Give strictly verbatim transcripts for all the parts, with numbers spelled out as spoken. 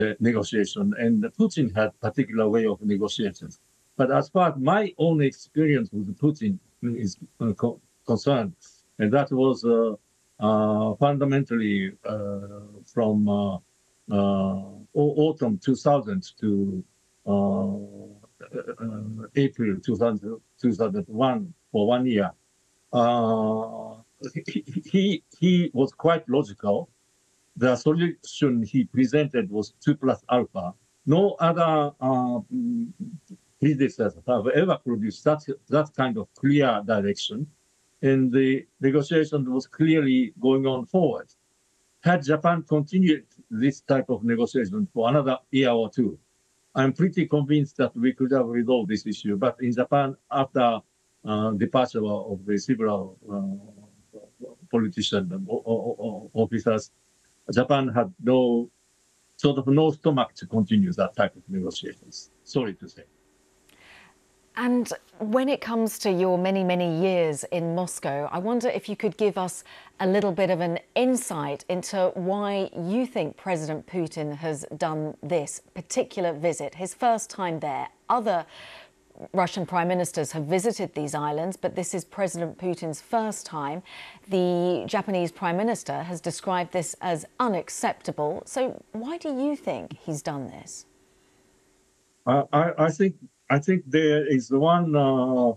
uh, negotiation, and Putin had particular way of negotiations. But as far as my own experience with Putin is uh, co- concerned, and that was uh, uh, fundamentally uh, from uh, uh, autumn two thousand to uh, uh, April two thousand, two thousand one for one year. Uh, he, he he was quite logical. The solution he presented was two plus alpha. No other uh, predecessors have ever produced that, that kind of clear direction. And the negotiation was clearly going on forward. Had Japan continued this type of negotiation for another year or two, I'm pretty convinced that we could have resolved this issue. But in Japan, after uh, departure of the several uh, politicians and officers, Japan had no sort of no stomach to continue that type of negotiations. Sorry to say. And when it comes to your many, many years in Moscow, I wonder if you could give us a little bit of an insight into why you think President Putin has done this particular visit, his first time there. Other Russian prime ministers have visited these islands, but this is President Putin's first time. The Japanese prime minister has described this as unacceptable. So why do you think he's done this? Uh, I, I think I think there is one uh,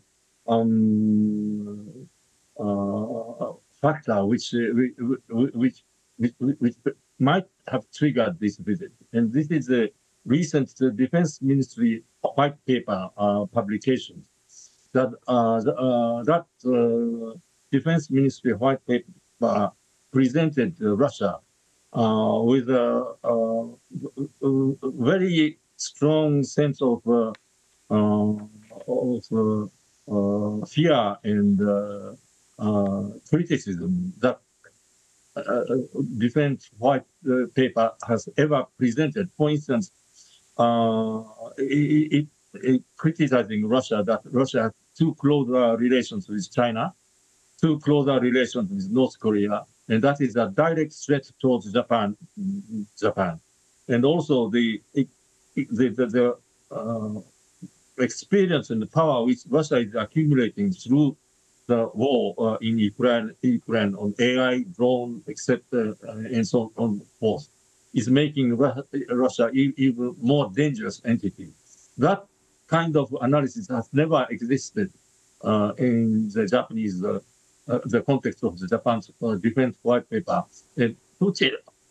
um, uh, factor which, uh, which, which, which, which might have triggered this visit, and this is a recent Defense Ministry white paper uh, publication. That uh, the, uh, that uh, Defense Ministry white paper presented uh, Russia uh, with a, a, a very strong sense of uh, Uh, of uh, uh, fear and uh, uh, criticism that uh, defense white uh, paper has ever presented. For instance, uh, it, it, it criticizing Russia that Russia has too close uh, relations with China, too close uh, relations with North Korea, and that is a direct threat towards Japan. Japan, and also the it, the the, the uh, experience and the power which Russia is accumulating through the war uh, in Ukraine, Ukraine on A I, drone, et cetera, uh, and so on and forth, is making Russia even more dangerous entity. That kind of analysis has never existed uh, in the Japanese, uh, uh, the context of the Japan's uh, defense white paper. And Putin,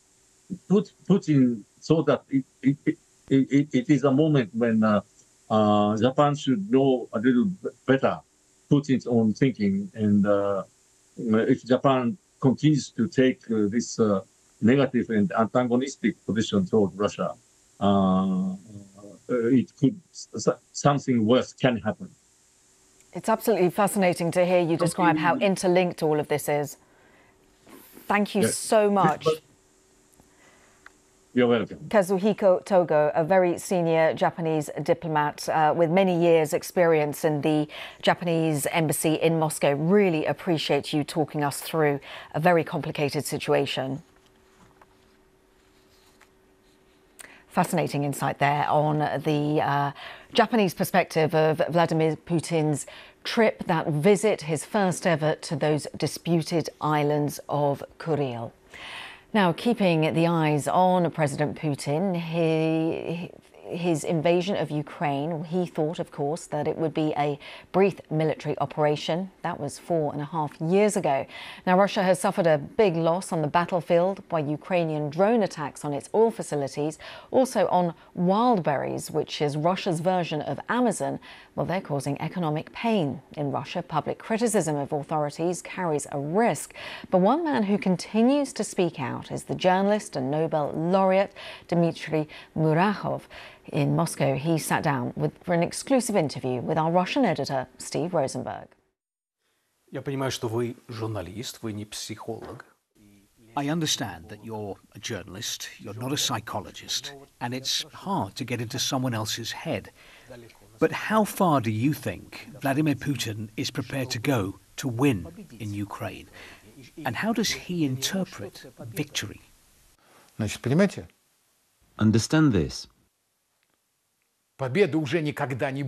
Putin thought that it, it, it, it, it is a moment when uh, Uh, Japan should know a little better Putin's own thinking, and uh, if Japan continues to take uh, this uh, negative and antagonistic position toward Russia, uh, it could something worse can happen. It's absolutely fascinating to hear you describe how interlinked all of this is. Thank you yes. so much. You're welcome. Kazuhiko Togo, a very senior Japanese diplomat uh, with many years' experience in the Japanese embassy in Moscow. Really appreciate you talking us through a very complicated situation. Fascinating insight there on the uh, Japanese perspective of Vladimir Putin's trip, that visit, his first ever to those disputed islands of Kuril. Now, keeping the eyes on President Putin, he, his invasion of Ukraine, he thought, of course, that it would be a brief military operation. That was four and a half years ago. Now, Russia has suffered a big loss on the battlefield by Ukrainian drone attacks on its oil facilities, also on Wildberries, which is Russia's version of Amazon. Well, they're causing economic pain. In Russia, public criticism of authorities carries a risk. But one man who continues to speak out is the journalist and Nobel laureate Dmitry Murakhov. In Moscow, he sat down with, for an exclusive interview with our Russian editor, Steve Rosenberg. Я понимаю, что вы журналист, вы не психолог. I understand that you're a journalist, you're not a psychologist, and it's hard to get into someone else's head. But how far do you think Vladimir Putin is prepared to go to win in Ukraine? And how does he interpret victory? Значит, понимаете, Understand this. Победа уже никогда не